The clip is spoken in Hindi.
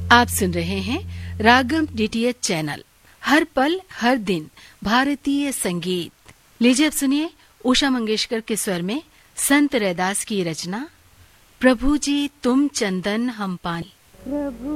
आप सुन रहे हैं रागम डीटीएच चैनल। हर पल हर दिन भारतीय संगीत। लीजिए अब सुनिए उषा मंगेशकर के स्वर में संत रैदास की रचना प्रभु जी तुम चंदन हम पानी। प्रभु